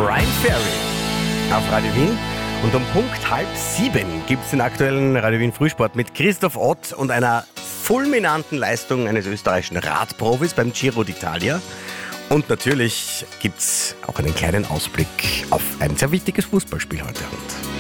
Bryan Ferry auf Radio Wien. Und um Punkt 6:30 gibt es den aktuellen Radio Wien Frühsport mit Christoph Ott und einer fulminanten Leistung eines österreichischen Radprofis beim Giro d'Italia. Und natürlich gibt es auch einen kleinen Ausblick auf ein sehr wichtiges Fußballspiel heute Abend.